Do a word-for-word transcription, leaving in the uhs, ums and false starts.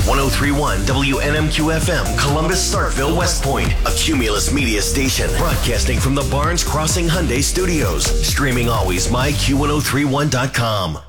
one oh three point one W N M Q F M, Columbus, Starkville, West Point, a Cumulus media station, broadcasting from the Barnes Crossing Hyundai Studios. Streaming always, my Q ten thirty-one dot com.